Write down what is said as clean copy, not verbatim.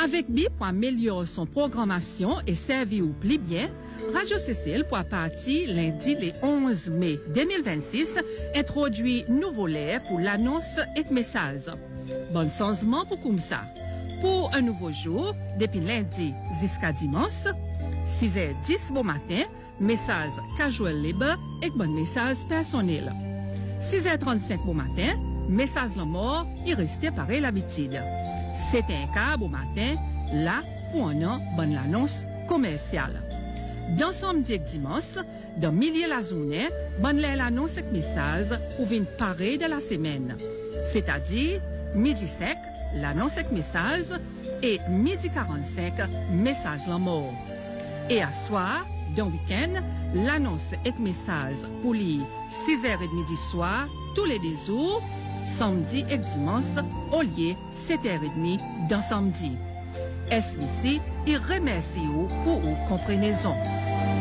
Avec BI pour améliorer son programmation et servir au plus bien, Radio Cécile pour partir lundi le 11 mai 2026 introduit nouveau lait pour l'annonce et message. Bon changement pour comme ça. Pour un nouveau jour, depuis lundi jusqu'à dimanche, 6h10 bon matin, message casual libre et bon message personnel. 6h35 bon matin, message la mort et resté pareil l'habitude. C'était un cas bon matin, là pour un an, bonne l'annonce commerciale. Dans samedi et dimanche, dans milieu de la journée, bonne l'annonce et message pour une pareille de la semaine. C'est-à-dire, midi sec, l'annonce et message, et midi 45, message la mort. Et à soir, dans le week-end, l'annonce et message pour les 6h30 du soir, tous les 2 jours, samedi et dimanche, au lieu 7h30 dans samedi. SBC, il remercie pour votre compréhension.